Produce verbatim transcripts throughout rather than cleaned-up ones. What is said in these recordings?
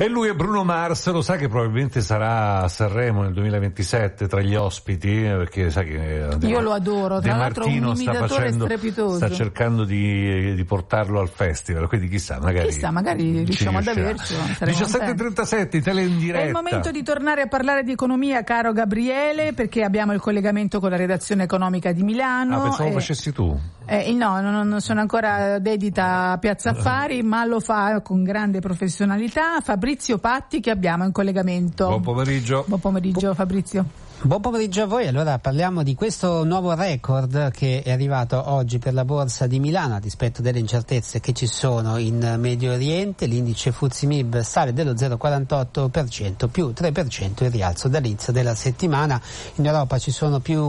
E lui è Bruno Mars, lo sa che probabilmente sarà a Sanremo nel duemilaventisette tra gli ospiti, perché sa che De, io lo adoro, tra De l'altro Martino un sta facendo, strepitoso. sta cercando di, di portarlo al festival, quindi chissà, magari chissà, magari riusciamo ad averci. diciassette e trentasette, tele in diretta. È il momento di tornare a parlare di economia, caro Gabriele, perché abbiamo il collegamento con la redazione economica di Milano. Ah, pensavo e... facessi tu. Eh, no, non, non sono ancora dedita a Piazza Affari, ma lo fa con grande professionalità Fabrizio Patti, che abbiamo in collegamento. Buon pomeriggio. Buon pomeriggio Fabrizio. Buon pomeriggio a voi. Allora parliamo di questo nuovo record che è arrivato oggi per la borsa di Milano a dispetto delle incertezze che ci sono in Medio Oriente. L'indice Fuzzi Mib sale dello zero virgola quarantotto per cento, più tre per cento il rialzo dall'inizio della settimana. In Europa ci sono più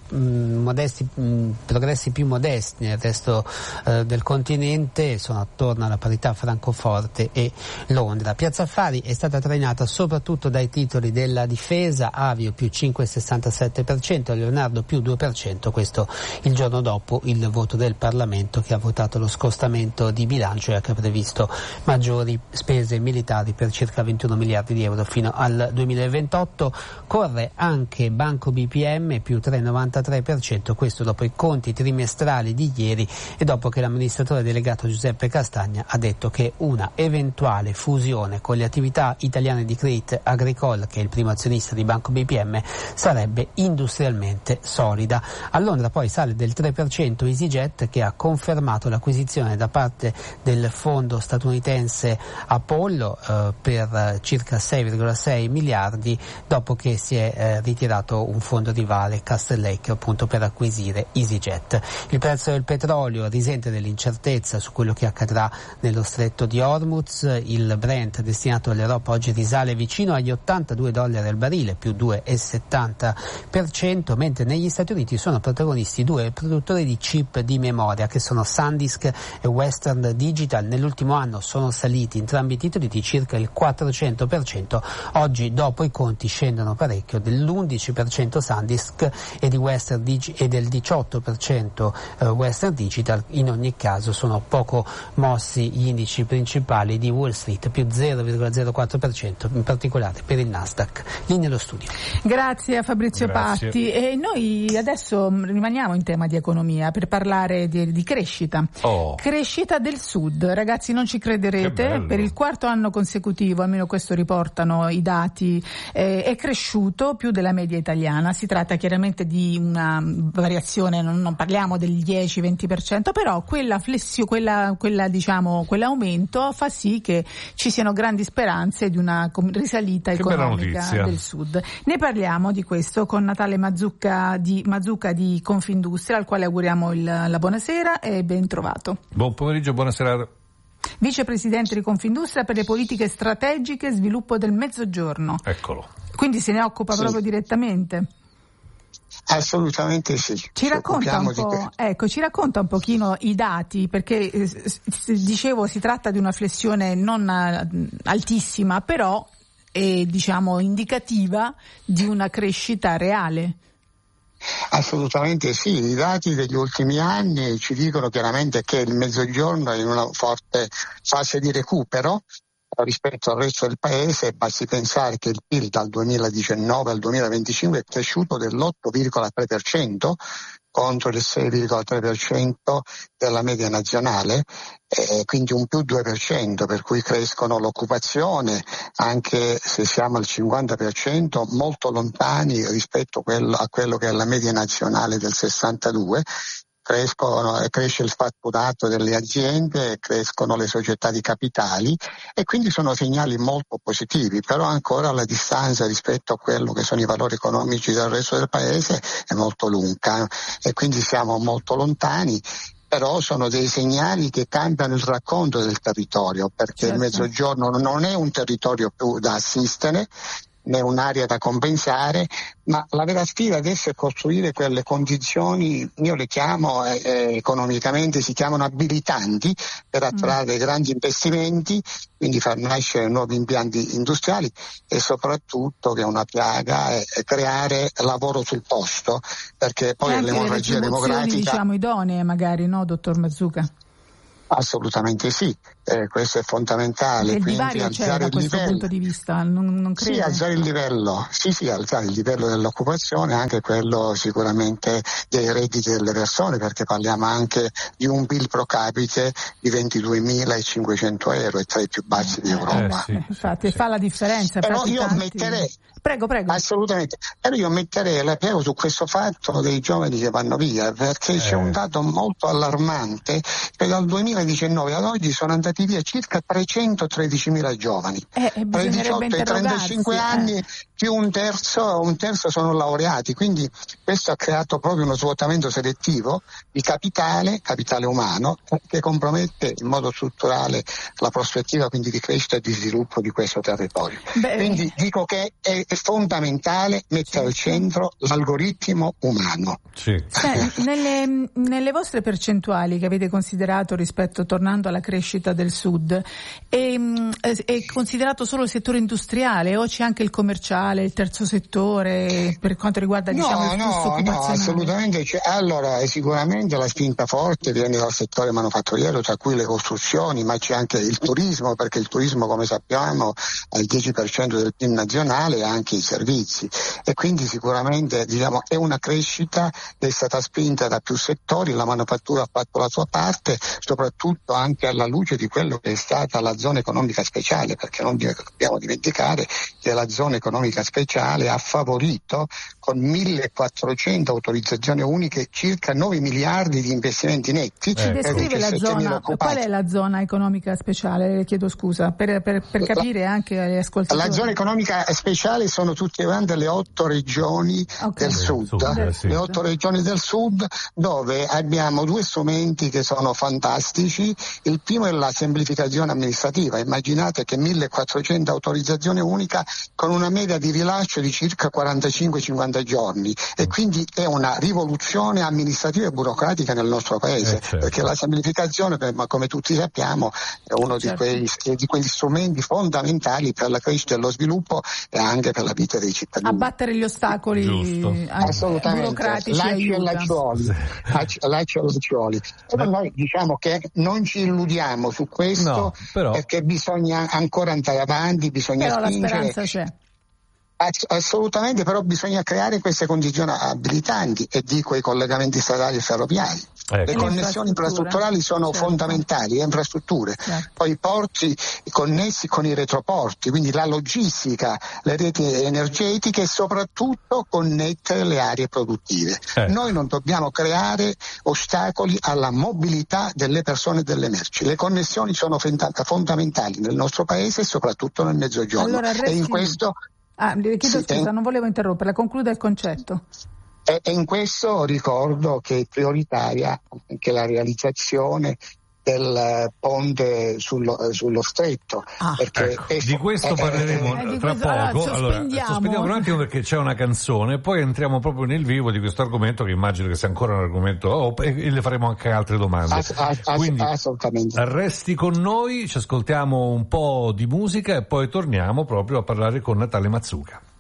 modesti mh, progressi più modesti nel resto eh, del continente, sono attorno alla parità Francoforte e Londra. Piazza Affari è stata trainata soprattutto dai titoli della difesa, Avio più cinque virgola sessantasette per cento, Leonardo più due per cento, questo il giorno dopo il voto del Parlamento che ha votato lo scostamento di bilancio e che ha previsto maggiori spese militari per circa ventuno miliardi di euro fino al duemilaventotto. Corre anche Banco B P M più tre virgola novantatré per cento, questo dopo i conti trimestrali di ieri e dopo che l'amministratore delegato Giuseppe Castagna ha detto che una eventuale fusione con le attività italiane di Crédit Agricole, che è il primo azionista di Banco B P M, sarebbe industrialmente solida. A Londra poi sale del tre per cento EasyJet, che ha confermato l'acquisizione da parte del fondo statunitense Apollo eh, per circa sei virgola sei miliardi dopo che si è eh, ritirato un fondo rivale, Castle Lake, appunto per acquisire EasyJet. Il prezzo del petrolio risente dell'incertezza su quello che accadrà nello stretto di Hormuz. Il Brent destinato all'Europa oggi risale vicino agli ottantadue dollari al barile, più due virgola settanta per cento, mentre negli Stati Uniti sono protagonisti due produttori di chip di memoria che sono SanDisk e Western Digital. Nell'ultimo anno sono saliti entrambi i titoli di circa il quattrocento per cento. Oggi dopo i conti scendono parecchio, dell'undici per cento SanDisk e di Western Digi- e del diciotto per cento eh, Western Digital. In ogni caso sono poco mossi gli indici principali di Wall Street, più zero virgola zero quattro per cento, in particolare per il Nasdaq. Lì nello studio. Grazie a Fabrizio Grazie. Patti. E noi adesso rimaniamo in tema di economia per parlare di, di crescita. Oh. Crescita del Sud. Ragazzi, non ci crederete, per il quarto anno consecutivo, almeno questo riportano i dati, eh, è cresciuto più della media italiana. Si tratta chiaramente di una variazione, non, non parliamo del dieci venti per cento, però quella flessio, quella, quella diciamo, quell'aumento fa sì che ci siano grandi speranze di una risalita che economica del Sud. Ne parliamo di questo con Natale Mazzucca di, Mazzucca di Confindustria, al quale auguriamo il, la buonasera e ben trovato. Buon pomeriggio, buonasera. Vicepresidente di Confindustria per le politiche strategiche e sviluppo del Mezzogiorno. Eccolo. Quindi se ne occupa sì. proprio direttamente? Assolutamente sì. Ci, ci racconta un po', ecco, ci racconta un pochino i dati, perché eh, dicevo si tratta di una flessione non altissima, però è diciamo indicativa di una crescita reale. Assolutamente sì, i dati degli ultimi anni ci dicono chiaramente che il Mezzogiorno è in una forte fase di recupero rispetto al resto del paese. Basti pensare che il P I L dal duemiladiciannove al duemilaventicinque è cresciuto dell'otto virgola tre per cento contro il sei virgola tre per cento della media nazionale, eh, quindi un più due per cento, per cui crescono l'occupazione, anche se siamo al cinquanta per cento, molto lontani rispetto a quello, a quello che è la media nazionale del sessantadue. Crescono, cresce il fatturato delle aziende, crescono le società di capitali e quindi sono segnali molto positivi, però ancora la distanza rispetto a quello che sono i valori economici del resto del paese è molto lunga e quindi siamo molto lontani. Però sono dei segnali che cambiano il racconto del territorio, perché certo. Il Mezzogiorno non è un territorio più da assistere, né un'area da compensare, ma la vera sfida adesso è costruire quelle condizioni, io le chiamo eh, economicamente si chiamano abilitanti, per attrarre mm. grandi investimenti, quindi far nascere nuovi impianti industriali e soprattutto, che è una piaga, è, è creare lavoro sul posto, perché poi l'emorragia demografica, diciamo idonee magari, no, dottor Mazzucca? Assolutamente sì, eh, questo è fondamentale. Il quindi divario c'è da questo livello. punto di vista, non, non crede? Sì, alzare il livello, sì, sì, alzare il livello dell'occupazione, anche quello sicuramente dei redditi delle persone, perché parliamo anche di un P I L pro capite di ventiduemilacinquecento euro, è tra i più bassi di Europa. Eh, sì, infatti sì, fa la differenza. Però io tanti... metterei Prego, prego. Assolutamente, però io metterei la piega su questo fatto dei giovani che vanno via, perché eh. c'è un dato molto allarmante, che dal duemiladiciannove ad oggi sono andati via circa trecentotredicimila giovani, eh, tra i diciotto e i trentacinque anni, eh. più un terzo, un terzo sono laureati, quindi questo ha creato proprio uno svuotamento selettivo di capitale, capitale umano, che compromette in modo strutturale la prospettiva quindi di crescita e di sviluppo di questo territorio. Beh, quindi dico che è è fondamentale mettere al centro l'algoritmo umano. Sì. Beh, nelle, nelle vostre percentuali che avete considerato rispetto, tornando alla crescita del Sud, è, è considerato solo il settore industriale o c'è anche il commerciale, il terzo settore per quanto riguarda no, diciamo, il flusso no, occupazionale? No, assolutamente. Cioè, allora, sicuramente la spinta forte viene dal settore manufatturiero, tra cui le costruzioni, ma c'è anche il turismo, perché il turismo, come sappiamo, ha il dieci per cento del P I L nazionale e anche i servizi, e quindi sicuramente diciamo è una crescita che è stata spinta da più settori, la manifattura ha fatto la sua parte, soprattutto anche alla luce di quello che è stata la zona economica speciale, perché non dobbiamo dimenticare che la zona economica speciale ha favorito con millequattrocento autorizzazioni uniche circa nove miliardi di investimenti netti. Ci descrive la zona, qual è la zona economica speciale? Le chiedo scusa, per, per, per capire la, anche agli ascoltatori. La zona economica speciale sono tutte quante le otto regioni okay. del sud, sud sì. le otto regioni del sud, dove abbiamo due strumenti che sono fantastici. Il primo è la semplificazione amministrativa. Immaginate che millequattrocento autorizzazioni unica con una media di rilascio di circa quarantacinque cinquanta giorni, e quindi è una rivoluzione amministrativa e burocratica nel nostro paese, eh, certo. perché la semplificazione, come tutti sappiamo, è uno certo. di, quei, di quegli strumenti fondamentali per la crescita e lo sviluppo e anche per la vita dei cittadini. Abbattere gli ostacoli burocratici lacci e lacciuoli, lacci e lacciuoli. Però noi diciamo che non ci illudiamo su questo, no, però... perché bisogna ancora andare avanti, bisogna però spingere. La speranza c'è. Assolutamente, però bisogna creare queste condizioni abilitanti, e dico i collegamenti stradali e ferroviari. Ecco. Le connessioni infrastrutturali sono certo. fondamentali, le infrastrutture, certo. poi i porti connessi con i retroporti, quindi la logistica, le reti energetiche e soprattutto connettere le aree produttive. Eh. Noi non dobbiamo creare ostacoli alla mobilità delle persone e delle merci. Le connessioni sono fondamentali nel nostro paese e soprattutto nel Mezzogiorno. Allora, e in questo Ah, le chiedo sì, scusa, eh. non volevo interromperla, concluda il concetto. E, e in questo ricordo che è prioritaria anche la realizzazione del ponte sullo, sullo stretto. Ah, perché ecco, è, di questo parleremo eh, di tra questo, poco. Allora, allora, sospendiamo. sospendiamo un attimo perché c'è una canzone, poi entriamo proprio nel vivo di questo argomento, che immagino che sia ancora un argomento, oh, e le faremo anche altre domande. As, as, Quindi assolutamente. Resti con noi, ci ascoltiamo un po' di musica e poi torniamo proprio a parlare con Natale Mazzuca.